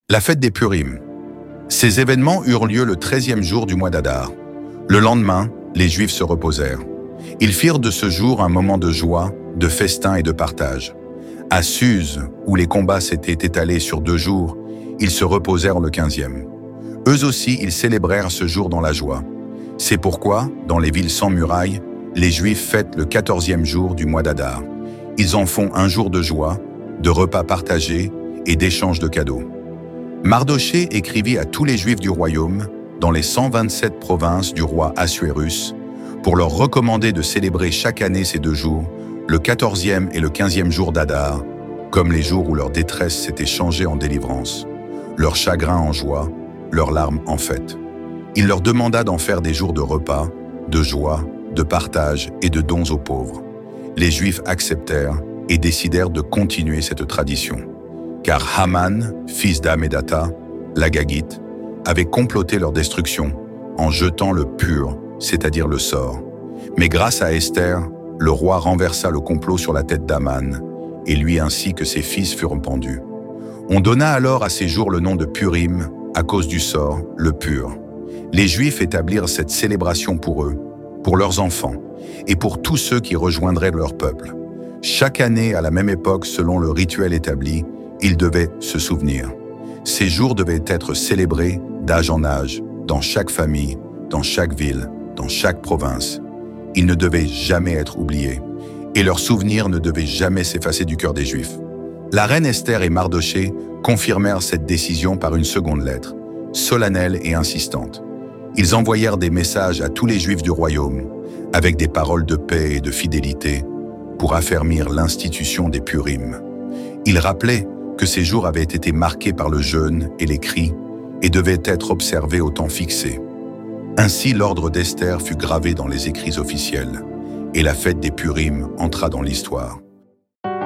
La fête des Purim. Ces événements eurent lieu le 13e jour du mois d'Adar. Le lendemain, les Juifs se reposèrent. Ils firent de ce jour un moment de joie, de festin et de partage. À Suse, où les combats s'étaient étalés sur 2 jours, ils se reposèrent le 15e. Eux aussi, ils célébrèrent ce jour dans la joie. C'est pourquoi, dans les villes sans murailles, les Juifs fêtent le 14e jour du mois d'Adar. Ils en font un jour de joie, de repas partagés et d'échanges de cadeaux. Mardochée écrivit à tous les Juifs du royaume, dans les 127 provinces du roi Assuérus, pour leur recommander de célébrer chaque année ces 2 jours, le 14e et le 15e jour d'Adar, comme les jours où leur détresse s'était changée en délivrance, leur chagrin en joie, leurs larmes en fête. Il leur demanda d'en faire des jours de repas, de joie, de partage et de dons aux pauvres. Les Juifs acceptèrent et décidèrent de continuer cette tradition. Car Haman, fils d'Hammédatha, l'Agagite, avait comploté leur destruction en jetant le pur, c'est-à-dire le sort. Mais grâce à Esther, le roi renversa le complot sur la tête d'Aman, et lui ainsi que ses fils furent pendus. On donna alors à ces jours le nom de Purim, à cause du sort, le pur. Les Juifs établirent cette célébration pour eux, pour leurs enfants, et pour tous ceux qui rejoindraient leur peuple. Chaque année, à la même époque, selon le rituel établi, ils devaient se souvenir. Ces jours devaient être célébrés d'âge en âge, dans chaque famille, dans chaque ville, dans chaque province. Ils ne devaient jamais être oubliés, et leurs souvenirs ne devaient jamais s'effacer du cœur des Juifs. La reine Esther et Mardochée confirmèrent cette décision par une seconde lettre, solennelle et insistante. Ils envoyèrent des messages à tous les Juifs du royaume, avec des paroles de paix et de fidélité, pour affermir l'institution des Purim. Ils rappelaient que ces jours avaient été marqués par le jeûne et les cris et devaient être observés au temps fixé. Ainsi, l'ordre d'Esther fut gravé dans les écrits officiels et la fête des Purim entra dans l'histoire.